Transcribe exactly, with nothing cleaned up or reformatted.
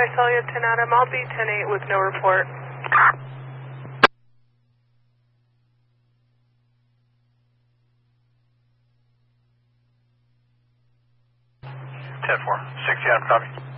Visalia ten Adam, I'll be ten eight with no report. ten four, sixty Adam, copy.